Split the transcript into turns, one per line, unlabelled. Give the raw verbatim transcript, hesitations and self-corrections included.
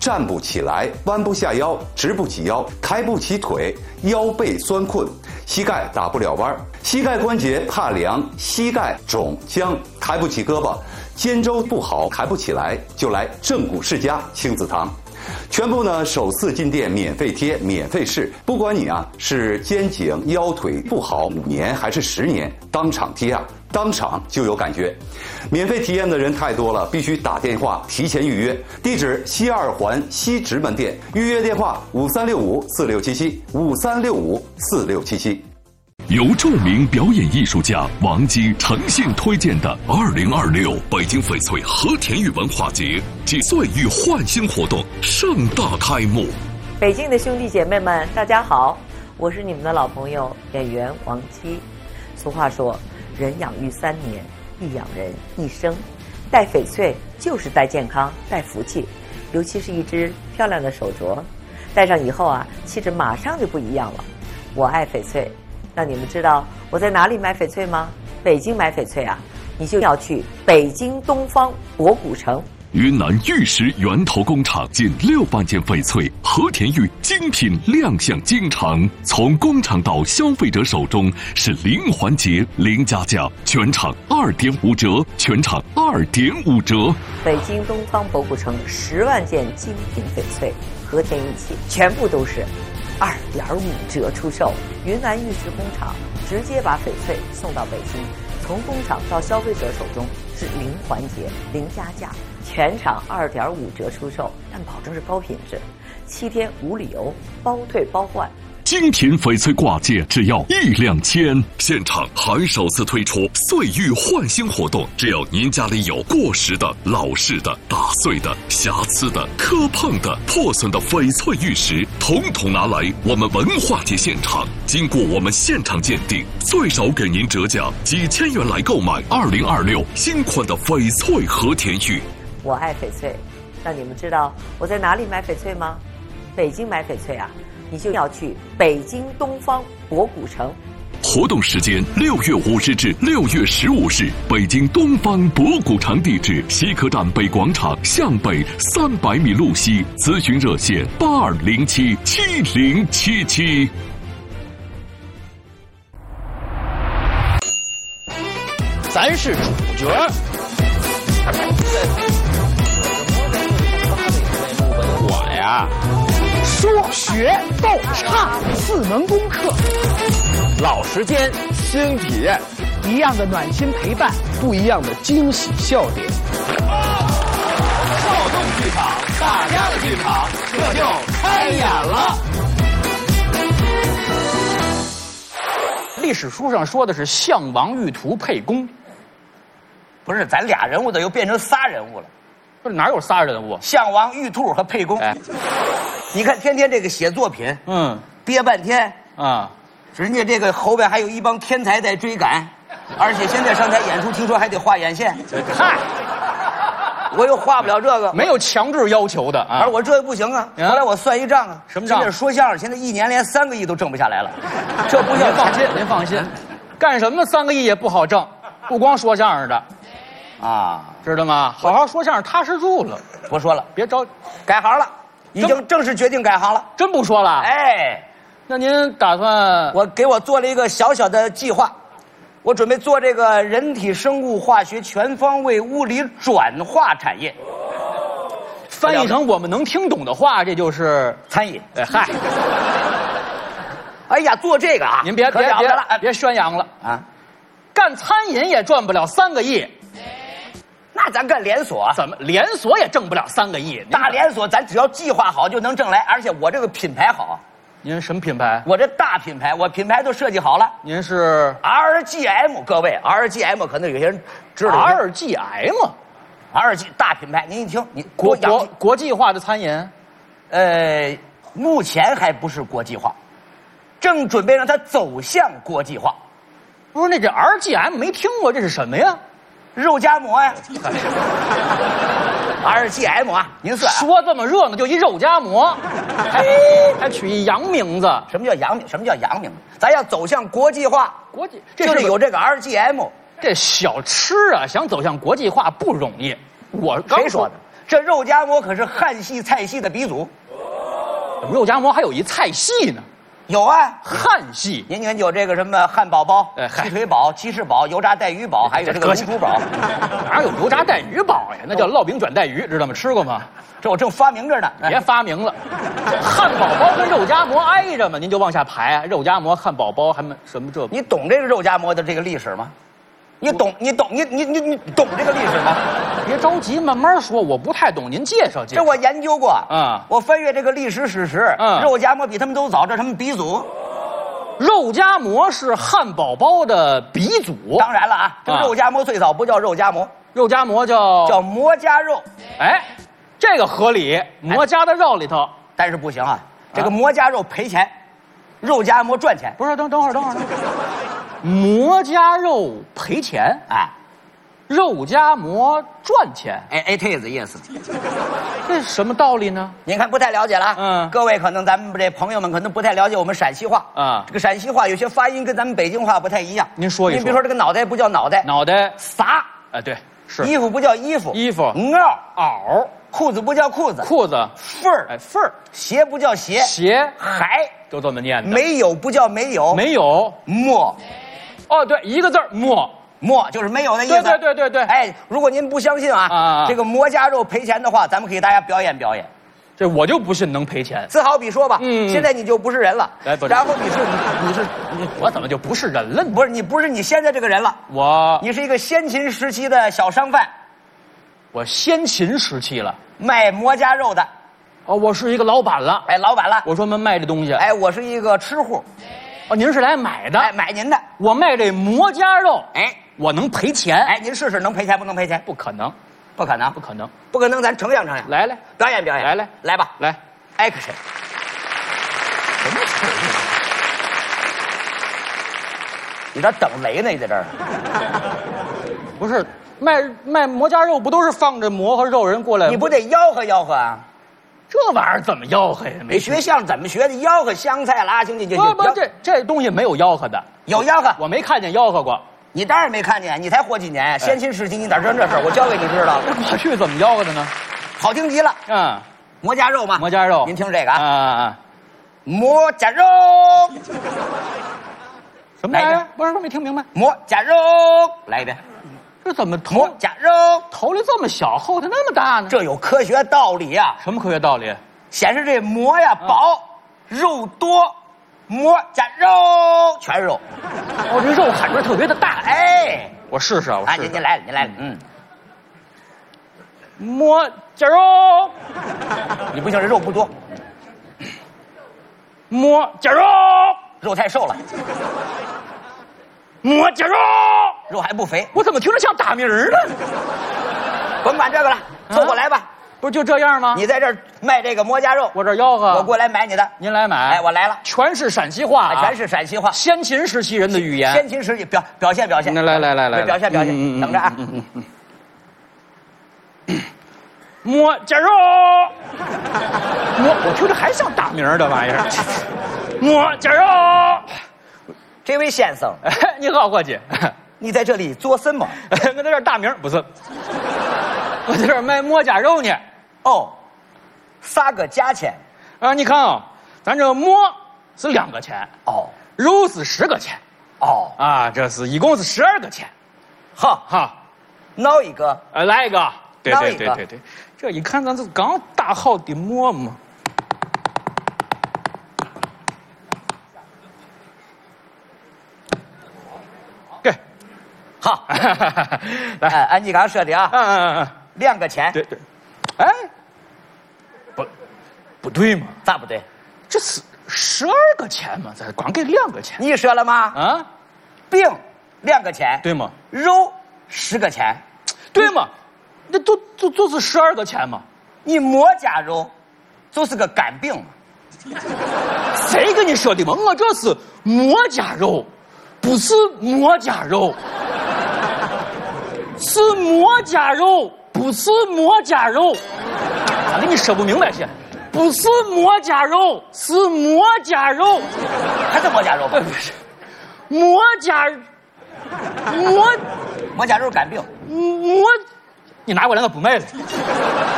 站不起来，弯不下腰，直不起腰，抬不起腿，腰背酸困，膝盖打不了弯，膝盖关节怕凉，膝盖肿僵，抬不起胳膊，肩周不好，抬不起来，就来正骨世家亲子堂。全部呢首次进店免费贴免费试，不管你啊是肩颈腰腿不好五年还是十年，当场贴啊当场就有感觉。免费体验的人太多了，必须打电话提前预约。地址西二环西直门店，预约电话五三六五四六七七五三六五四六七七。
由著名表演艺术家王姬诚信推荐的二零二六北京翡翠和田玉文化节暨岁玉焕新活动盛大开幕。
北京的兄弟姐妹们，大家好，我是你们的老朋友演员王姬。俗话说，人养育三年，亦养人一生。戴翡翠就是戴健康，戴福气，尤其是一只漂亮的手镯，戴上以后啊，气质马上就不一样了。我爱翡翠。那你们知道我在哪里买翡翠吗？北京买翡翠啊，你就要去北京东方博古城。
云南玉石源头工厂近六万件翡翠和田玉精品亮相京城，从工厂到消费者手中是零环节零加价，全场二点五折，全场二点五折。
北京东方博古城十万件精品翡翠和田玉器，全部都是二点五折出售。云南玉石工厂直接把翡翠送到北京，从工厂到消费者手中是零环节零加价，全场二点五折出售，但保证是高品质，七天无理由，包退包换。
精品翡翠挂件只要一两千，现场还首次推出岁玉焕新活动，只要您家里有过时的、老式的、打碎的、瑕疵的、磕碰的、破损的翡翠玉石，统统拿来我们文化节现场，经过我们现场鉴定，最少给您折价几千元来购买二零二六新款的翡翠和田玉。
我爱翡翠，那你们知道我在哪里买翡翠吗？北京买翡翠啊，你就要去北京东方博古城。
活动时间六月五日至六月十五日，北京东方博古城，地址西客站北广场向北三百米路西，咨询热线八二零七七零七七。
咱是主角。我呀，说学逗唱四门功课，老时间新体验，一样的暖心陪伴，不一样的惊喜笑点。少动剧场，大家的剧场，这就开演了。历史书上说的是项王玉图沛公，
不是，咱俩人物的又变成仨人物了。
不是哪有仨人物？
项王、玉兔和沛公。哎，你看天天这个写作品，嗯，憋半天啊，人家这个后边还有一帮天才在追赶，而且现在上台演出，听说还得画眼线。嗨，我又画不了这个，
没有强制要求的啊。
而我这不行啊。后来我算一账啊，
什么账？
现在说相声，现在一年连三个亿都挣不下来了，这不叫
放心，您放心，干什么三个亿也不好挣，不光说相声的。啊，知道吗？好好说相声，踏实住了。
不说了，
别着，
改行了，已经正式决定改行了。
真不说了？
哎，
那您打算？
我给我做了一个小小的计划，我准备做这个人体生物化学全方位物理转化产业。
翻译成我们能听懂的话，这就是
餐饮。
哎嗨，
哎呀，做这个啊，
您别别别了，别宣扬了啊！干餐饮也赚不了三个亿。
那咱干连锁，
怎么连锁也挣不了三个亿？
大连锁咱只要计划好就能挣来，而且我这个品牌好。
您什么品牌？
我这大品牌，我品牌都设计好了。
您是
R G M， 各位 R G M 可能有些人知道。
R G M，R
G 大品牌，您一听，你
国国国际化的餐饮，
呃，目前还不是国际化，正准备让它走向国际化。
不是，那这 R G M 没听过，这是什么呀？
肉夹馍呀。R G M 啊，您算、啊、
说这么热闹就一肉夹馍，嘿，还取一洋名字。
什么叫洋名？什么叫洋名？咱要走向国际化，
国际
这是有这个 R G M。
这小吃啊，想走向国际化不容易。我
谁说的？ 这肉夹馍可是汉系菜系的鼻祖。
怎么肉夹馍还有一菜系呢？
有啊，
汉系。
您看有这个什么汉堡包、
哎嗨
鸡腿堡、鸡翅堡、油炸带鱼堡，还有这个卤煮堡。
哪有油炸带鱼堡呀？那叫烙饼卷带鱼，知道吗？吃过吗？
这我正发明着呢。
别发明了，汉堡包跟肉夹馍挨着嘛，您就往下排啊。肉夹馍、汉堡包，还没什么这？
你懂这个肉夹馍的这个历史吗？你懂？你懂？你你你你懂这个历史吗？
别着急，慢慢说，我不太懂，您介绍介绍。
这我研究过，
嗯
我翻阅这个历史史实，
嗯
肉夹馍比他们都早，这是他们鼻祖。
肉夹馍是汉堡包的鼻祖。
当然了啊，这个
啊
肉夹馍最早不叫肉夹馍，
肉夹馍叫
叫馍夹肉。
哎，这个合理，馍夹的肉里头。
但是不行啊，这个馍夹肉赔钱，肉夹馍赚钱。
不是，等等会儿，等会儿，等会儿。馍夹肉赔钱，
哎，
肉夹馍赚钱，
哎哎，这个意思。
这什么道理呢？
您看不太了解了，
嗯
各位可能咱们这朋友们可能不太了解我们陕西话
啊
这个陕西话有些发音跟咱们北京话不太一样。
您说一说
您比如说这个脑袋不叫脑袋，
脑袋，
撒；
哎，对，是
衣服不叫衣服，
衣服
袄；
袄，
裤子不叫裤子，
裤子，
缝儿；
哎，缝儿，
鞋不叫鞋，
鞋，
海；
都这么念的。
没有不叫没有，
没有，
没
哦，对，一个字儿馍。
没就是没有的意思。
对对对对对
哎，如果您不相信啊，
啊
这个馍夹肉赔钱的话，咱们给大家表演表演。
这我就不信能赔钱。
自好比说吧，
嗯
现在你就不是人了，
哎不是
然后你是你你是你
我怎么就不是人了呢？
不是你不是你现在这个人了，
我
你是一个先秦时期的小商贩，
我先秦时期了。
卖馍夹肉的，
哦，我是一个老板了。
哎，老板了，
我专门卖这东西。
哎，我是一个吃户，
哦，您是来买的？
哎，买您的，
我卖这馍夹肉，
哎
我能赔钱？
哎，您试试能赔钱不能赔钱？
不可能，
不可能，
不可能。
不可能，咱呈现呈现，
来来
表演表演，
来来
来吧，
来，
，action。什么词儿？你这等雷呢？你在这儿？
不是卖卖馍夹肉，不都是放着馍和肉人过来？
你不得吆喝吆喝啊？
这玩意儿怎么吆喝呀？没
你学相声怎么学的？吆喝香菜拉兄弟就
不不，这这东西没有吆喝的，
有吆喝，
我没看见吆喝过。
你当然没看见，你才活几年，先秦时期你哪知道这事儿？我教给你知道，
过去怎么吆喝的呢？
好听极了。
嗯，
馍夹肉嘛，
馍夹肉。
您听这个
啊
啊，
啊啊！
馍夹肉，
什么玩意儿
来一遍？
不是，我没听明白。
馍夹肉，来一遍，
这怎么头
馍夹肉，
头里这么小，后头那么大呢？
这有科学道理呀、
什么科学道理？
显示这馍呀薄，肉多，馍夹肉全是肉，
哦，这肉感觉特别的大。
哎，
我试试啊，我
哎，
试试。
您您来了，您来了，嗯，
馍夹肉，
你不行，这肉不多，
馍夹肉，
肉太瘦了，
馍夹肉，
肉还不肥，
我怎么听着像大名儿呢？
甭管这个了，凑过来吧。
不是就这样吗？
你在这儿卖这个馍夹肉，
我这吆喝，
我过来买你的。
您来买。
哎，我来了，
全是陕西话、啊，
全是陕西话，
先秦时期人的语言。
先秦时期表表现表现。
那来来来来，
表现表现，
嗯嗯嗯
等着啊。
嗯嗯嗯嗯馍夹肉，馍，我听着还像大名儿这玩意儿。馍夹肉，
这位先生，
哎，你好，伙计，
你在这里做什么？
我在这儿大名儿不是，我在这儿卖馍夹肉呢。
哦，啥个价钱？
啊，你看啊，咱这馍是两个钱，
哦
肉是十个钱，
哦，
啊，这是一共是十二个钱，
好，
哈，
闹一个。
呃，来一个，对
来一个
对对对对，这一看咱这刚打好的馍嘛。对，
好，
来，
哎，按你刚说的啊，
嗯嗯嗯，
两个钱，
对对，哎，不，不对嘛，
咋不对？
这是十二个钱嘛，咱光给两个钱
你说了吗？
啊，
饼两个钱，
对吗？
肉十个钱，
对嘛，那都就就是十二个钱嘛。
你馍夹肉就是个干饼嘛。
谁跟你说的嘛？我这是馍夹肉，不是馍夹肉，是馍夹肉，不是馍夹肉。咋给你说不明白些？不是馍夹肉，是馍夹肉，
还是馍夹肉吧？
不是馍夹馍
馍夹肉干饼。
馍，你拿过来我不卖了。